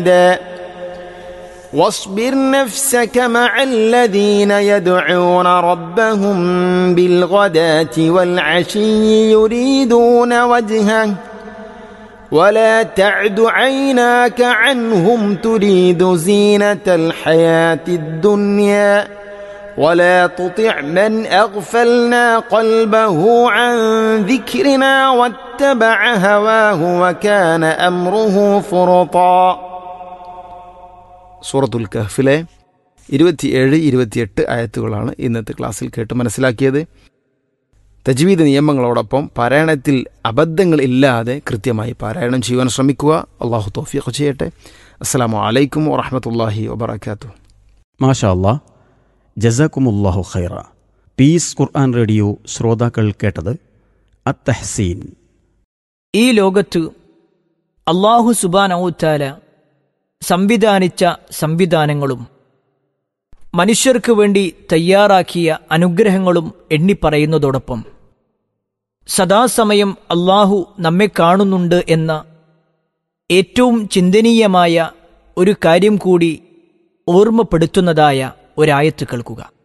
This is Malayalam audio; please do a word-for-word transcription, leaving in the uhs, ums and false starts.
واصبر نفسك مع الذين يدعون ربهم بالغداة والعشي يريدون وجهه ولا تعد عيناك عنهم تريد زينة الحياة الدنيا ولا تطع من أغفلنا قلبه عن ذكرنا واتبع هواه وكان أمره فرطا. സൂറത്തുൽ കഹ്ഫിലെ ഇരുപത്തിയേഴ് ഇരുപത്തിയെട്ട് ആയത്തുകളാണ് ഇന്നത്തെ ക്ലാസ്സിൽ കേട്ട് മനസ്സിലാക്കിയത്. തജ്വീദ് നിയമങ്ങളോടൊപ്പം പാരായണത്തിൽ അബദ്ധങ്ങൾ ഇല്ലാതെ കൃത്യമായി പാരായണം ചെയ്യുവാൻ ശ്രമിക്കുക. അള്ളാഹു തൗഫീഖ് ചെയ്യട്ടെ. അസ്സലാമു അലൈക്കും വറഹ്മത്തുള്ളാഹി വബറകാതുഹു. മാഷാ അല്ലാ, ജസാക്കുമുല്ലാഹു ഖൈറ. പീസ് ഖുർആൻ റേഡിയോ ശ്രോതാക്കൾ കേട്ടത് അത്തഹ്സീൻ. ഈ ലോകത്ത് അല്ലാഹു സുബ്ഹാനഹു വതആല സംവിധാനിച്ച സംവിധാനങ്ങളും മനുഷ്യർക്ക് വേണ്ടി തയ്യാറാക്കിയ അനുഗ്രഹങ്ങളും എണ്ണിപ്പറയുന്നതോടൊപ്പം സദാസമയം അല്ലാഹു നമ്മെ കാണുന്നുണ്ട് എന്ന ഏറ്റവും ചിന്തനീയമായ ഒരു കാര്യം കൂടി ഓർമ്മപ്പെടുത്തുന്നതായ ഒരായത്ത് കേൾക്കുക.